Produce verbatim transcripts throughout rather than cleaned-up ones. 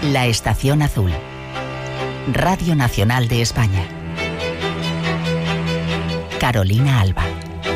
La Estación Azul. Radio Nacional de España. Carolina Alba.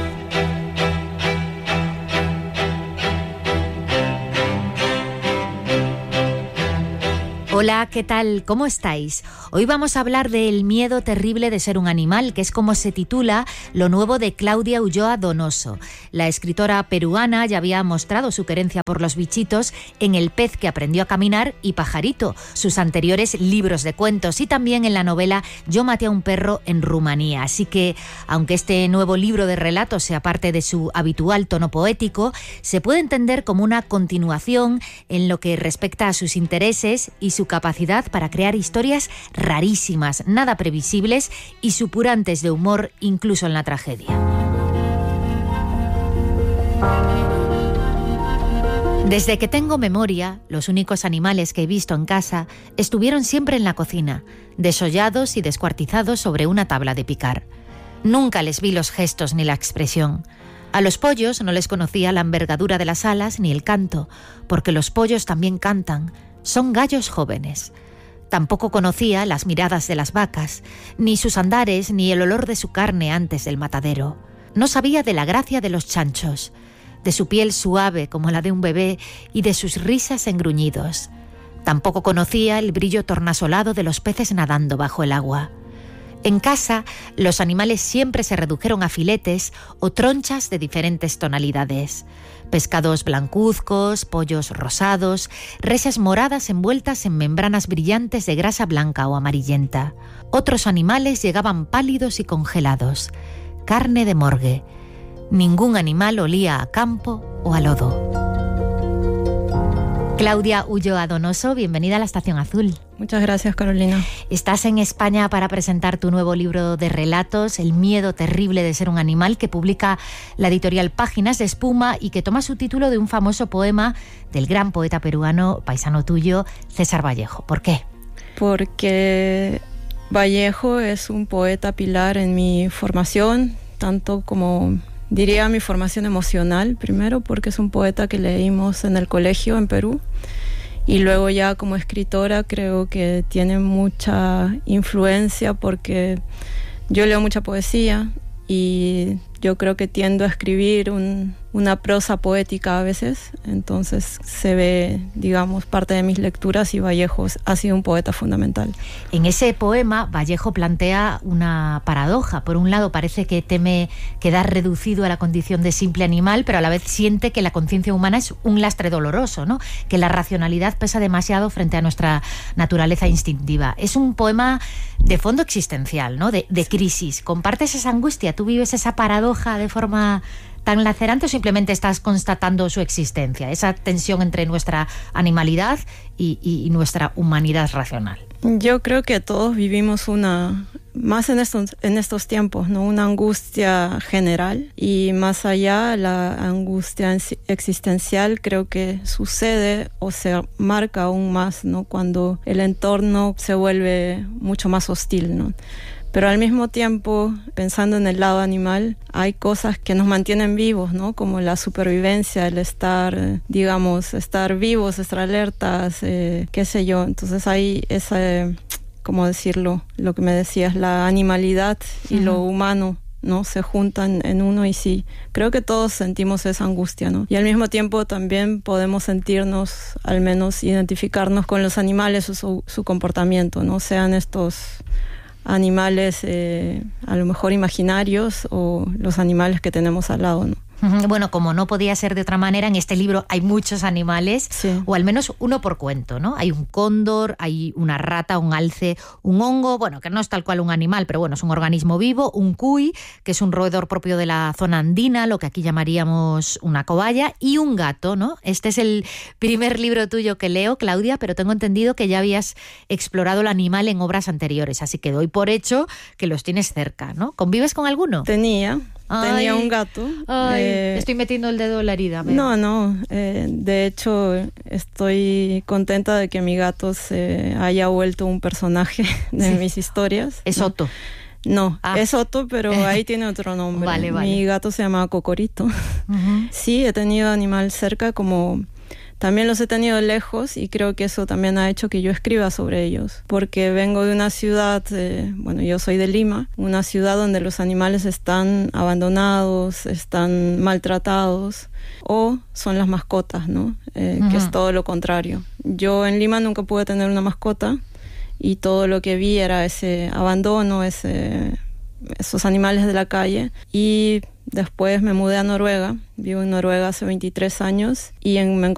Hola, ¿qué tal? ¿Cómo estáis? Hoy vamos a hablar del miedo terrible de ser un animal, que es como se titula lo nuevo de Claudia Ulloa Donoso. La escritora peruana ya había mostrado su querencia por los bichitos en El pez que aprendió a caminar y Pajarito, sus anteriores libros de cuentos, y también en la novela Yo maté a un perro en Rumanía. Así que, aunque este nuevo libro de relatos sea parte de su habitual tono poético, se puede entender como una continuación en lo que respecta a sus intereses y su capacidad para crear historias rarísimas, nada previsibles y supurantes de humor incluso en la tragedia. Desde que tengo memoria, los únicos animales que he visto en casa estuvieron siempre en la cocina, desollados y descuartizados sobre una tabla de picar. Nunca les vi los gestos ni la expresión. A los pollos no les conocía la envergadura de las alas ni el canto, porque los pollos también cantan. Son gallos jóvenes. Tampoco conocía las miradas de las vacas, ni sus andares, ni el olor de su carne antes del matadero. No sabía de la gracia de los chanchos, de su piel suave como la de un bebé y de sus risas en gruñidos. Tampoco conocía el brillo tornasolado de los peces nadando bajo el agua. En casa, los animales siempre se redujeron a filetes o tronchas de diferentes tonalidades. Pescados blancuzcos, pollos rosados, reses moradas envueltas en membranas brillantes de grasa blanca o amarillenta. Otros animales llegaban pálidos y congelados. Carne de morgue. Ningún animal olía a campo o a lodo. Claudia Ulloa Donoso, bienvenida a la Estación Azul. Muchas gracias, Carolina. Estás en España para presentar tu nuevo libro de relatos, El miedo terrible de ser un animal, que publica la editorial Páginas de Espuma y que toma su título de un famoso poema del gran poeta peruano, paisano tuyo, César Vallejo. ¿Por qué? Porque Vallejo es un poeta pilar en mi formación, tanto como... diría mi formación emocional, primero porque es un poeta que leímos en el colegio en Perú, y luego ya como escritora creo que tiene mucha influencia porque yo leo mucha poesía y yo creo que tiendo a escribir un, una prosa poética a veces, entonces se ve, digamos, parte de mis lecturas, y Vallejo ha sido un poeta fundamental. En ese poema, Vallejo plantea una paradoja. Por un lado, parece que teme quedar reducido a la condición de simple animal, pero a la vez siente que la conciencia humana es un lastre doloroso, ¿no? Que la racionalidad pesa demasiado frente a nuestra naturaleza instintiva. Es un poema de fondo existencial, ¿no? De, de crisis. ¿Compartes esa angustia? ¿Tú vives esa paradoja de forma tan lacerante o simplemente estás constatando su existencia, esa tensión entre nuestra animalidad y, y, y nuestra humanidad racional? Yo creo que todos vivimos una, más en estos, en estos tiempos, ¿no? Una angustia general, y más allá la angustia existencial creo que sucede o se marca aún más, ¿no? Cuando el entorno se vuelve mucho más hostil, ¿no? Pero al mismo tiempo, pensando en el lado animal, hay cosas que nos mantienen vivos, ¿no? Como la supervivencia, el estar, digamos, estar vivos, estar alertas, eh, qué sé yo. Entonces hay esa, ¿cómo decirlo? Lo que me decías, la animalidad y uh-huh. lo humano, ¿no? Se juntan en uno, y sí, creo que todos sentimos esa angustia, ¿no? Y al mismo tiempo también podemos sentirnos, al menos identificarnos con los animales o su, su comportamiento, ¿no? Sean estos... animales eh, a lo mejor imaginarios o los animales que tenemos al lado, ¿no? Bueno, como no podía ser de otra manera, en este libro hay muchos animales, sí. o al menos uno por cuento, ¿no? Hay un cóndor, hay una rata, un alce, un hongo, bueno, que no es tal cual un animal, pero bueno, es un organismo vivo, un cuy, que es un roedor propio de la zona andina, lo que aquí llamaríamos una cobaya, y un gato, ¿no? Este es el primer libro tuyo que leo, Claudia, pero tengo entendido que ya habías explorado el animal en obras anteriores, así que doy por hecho que los tienes cerca, ¿no? ¿Convives con alguno? Tenía... Tenía ay, un gato. Ay, eh, estoy metiendo el dedo en la herida. Veo. No, no. Eh, de hecho, estoy contenta de que mi gato se haya vuelto un personaje de sí. mis historias. Es ¿no? Otto. No, ah. es Otto, pero ahí tiene otro nombre. Vale, vale. Mi gato se llama Cocorito. Uh-huh. Sí, he tenido animal cerca, como también los he tenido lejos y creo que eso también ha hecho que yo escriba sobre ellos, porque vengo de una ciudad, eh, bueno, yo soy de Lima, una ciudad donde los animales están abandonados, están maltratados o son las mascotas, ¿no? Eh, uh-huh. Que es todo lo contrario. Yo en Lima nunca pude tener una mascota y todo lo que vi era ese abandono, ese, esos animales de la calle. Y después me mudé a Noruega, vivo en Noruega hace veintitrés años y en, me encontré